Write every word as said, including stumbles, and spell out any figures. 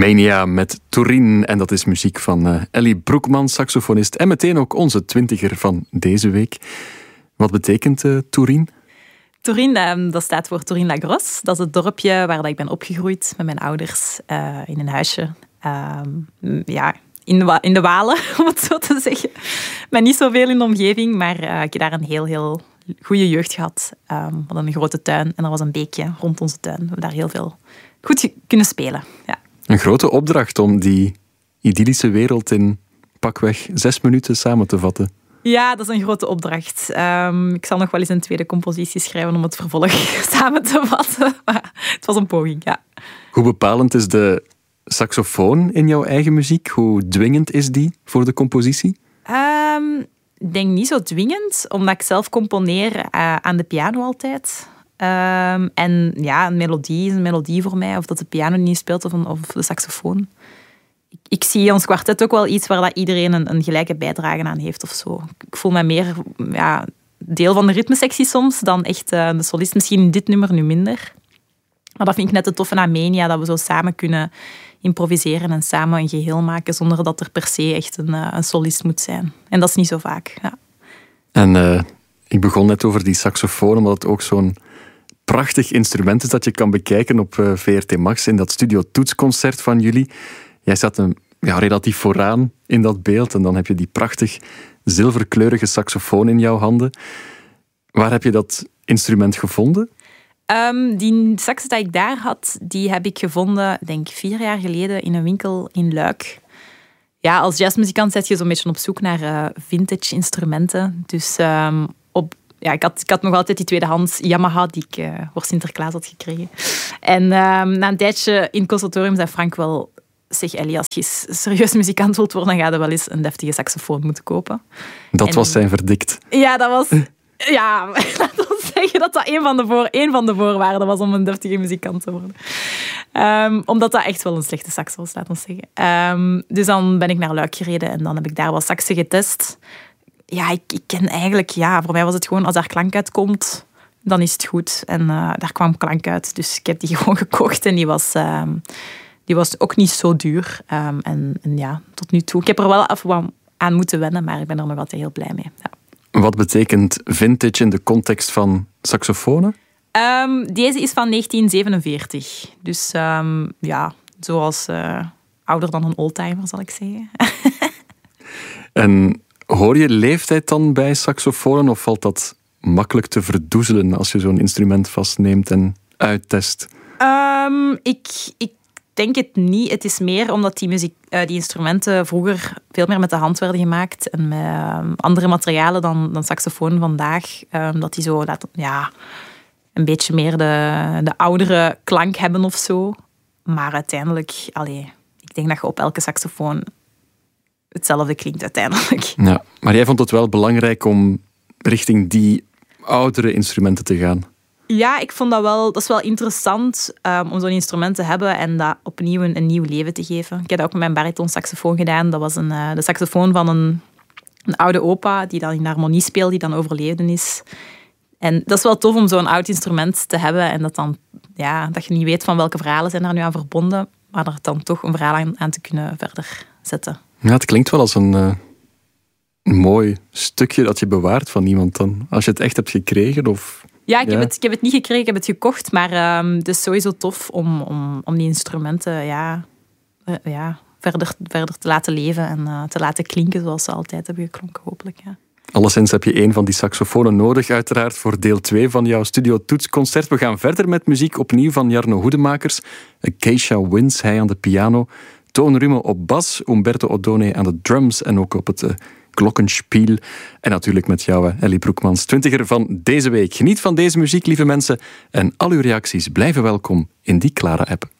Mania met Tourine. En dat is muziek van uh, Ellie Broekman, saxofonist. En meteen ook onze twintiger van deze week. Wat betekent uh, Tourine? Tourine, dat staat voor Tourine-la-Grosse. Dat is het dorpje waar ik ben opgegroeid met mijn ouders uh, in een huisje. Uh, ja, in de, wa- in de Walen, om het zo te zeggen. Ik ben niet zoveel in de omgeving, maar uh, ik heb daar een heel, heel goede jeugd gehad. Um, we hadden een grote tuin en er was een beekje rond onze tuin. We hebben daar heel veel goed kunnen spelen. Ja. Een grote opdracht om die idyllische wereld in pakweg zes minuten samen te vatten. Ja, dat is een grote opdracht. Um, ik zal nog wel eens een tweede compositie schrijven om het vervolg samen te vatten. Maar het was een poging, ja. Hoe bepalend is de saxofoon in jouw eigen muziek? Hoe dwingend is die voor de compositie? Um, ik denk niet zo dwingend, omdat ik zelf componeer uh, aan de piano altijd. Um, en ja, een melodie is een melodie voor mij, of dat de piano niet speelt of, een, of de saxofoon. Ik, ik zie ons kwartet ook wel iets waar dat iedereen een, een gelijke bijdrage aan heeft of zo. Ik voel me meer ja, deel van de ritmesectie soms dan echt uh, de solist. Misschien in dit nummer nu minder. Maar dat vind ik net het toffe aan Mania, dat we zo samen kunnen improviseren en samen een geheel maken zonder dat er per se echt een, uh, een solist moet zijn. En dat is niet zo vaak. Ja. En uh, ik begon net over die saxofoon, omdat het ook zo'n prachtig instrument is dat je kan bekijken op uh, V R T Max in dat Studio Toetsconcert van jullie. Jij staat een, ja, relatief vooraan in dat beeld en dan heb je die prachtig zilverkleurige saxofoon in jouw handen. Waar heb je dat instrument gevonden? Um, die sax die ik daar had, die heb ik gevonden, denk vier jaar geleden, in een winkel in Luik. Ja, als jazzmuzikant zet je zo'n beetje op zoek naar uh, vintage instrumenten. Dus um, op, ja, ik, had, ik had nog altijd die tweedehands Yamaha die ik uh, voor Sinterklaas had gekregen. En um, na een tijdje in het conservatorium zei Frank wel: zeg Ellie, als je serieus muzikant wilt worden, dan ga je wel eens een deftige saxofoon moeten kopen. Dat en, was zijn verdict. Ja, dat was... Ja, laten we zeggen dat dat een van de, voor, een van de voorwaarden was om een deftige muzikant te worden. Um, omdat dat echt wel een slechte sax was, laten we zeggen. Um, dus dan ben ik naar Luik gereden en dan heb ik daar wat saxen getest. Ja, ik, ik ken eigenlijk... Ja, voor mij was het gewoon, als daar klank uitkomt, dan is het goed. En uh, daar kwam klank uit. Dus ik heb die gewoon gekocht en die was... Um, die was ook niet zo duur. Um, en, en ja, tot nu toe. Ik heb er wel even aan moeten wennen, maar ik ben er nog altijd heel blij mee. Ja. Wat betekent vintage in de context van saxofonen? Um, deze is van negentien zevenenveertig. Dus um, ja, zoals uh, ouder dan een oldtimer, zal ik zeggen. En hoor je leeftijd dan bij saxofonen of valt dat makkelijk te verdoezelen als je zo'n instrument vastneemt en uittest? Um, ik, ik denk het niet. Het is meer omdat die, muziek, uh, die instrumenten vroeger veel meer met de hand werden gemaakt en met uh, andere materialen dan, dan saxofoon vandaag. Um, dat die zo dat, ja, een beetje meer de, de oudere klank hebben of zo. Maar uiteindelijk, allee, ik denk dat je op elke saxofoon hetzelfde klinkt uiteindelijk. Ja, maar jij vond het wel belangrijk om richting die oudere instrumenten te gaan. Ja, ik vond dat wel, dat is wel interessant um, om zo'n instrument te hebben en dat opnieuw een, een nieuw leven te geven. Ik heb dat ook met mijn baritonsaxofoon gedaan. Dat was een, uh, de saxofoon van een, een oude opa die dan in harmonie speelde, die dan overleden is. En dat is wel tof om zo'n oud instrument te hebben en dat, dan, ja, dat je niet weet van welke verhalen zijn er nu aan verbonden, maar er dan toch een verhaal aan, aan te kunnen verder zetten. Ja, het klinkt wel als een uh, mooi stukje dat je bewaart van iemand dan. Als je het echt hebt gekregen of... Ja, ik, ja. Heb het, ik heb het niet gekregen, ik heb het gekocht, maar um, het is sowieso tof om, om, om die instrumenten ja, uh, ja, verder, verder te laten leven en uh, te laten klinken zoals ze altijd hebben geklonken, hopelijk. Ja. Alleszins heb je een van die saxofonen nodig, uiteraard, voor deel twee van jouw Studio Toetsconcert. We gaan verder met muziek, opnieuw van Jarno Hoedemakers. Acacia Winds, hij aan de piano. Toon Rummel op bas, Umberto Odone aan de drums en ook op het uh, glockenspiel. En natuurlijk met jou, Ellie Broekmans, twintiger van deze week. Geniet van deze muziek, lieve mensen. En al uw reacties blijven welkom in die Clara-app.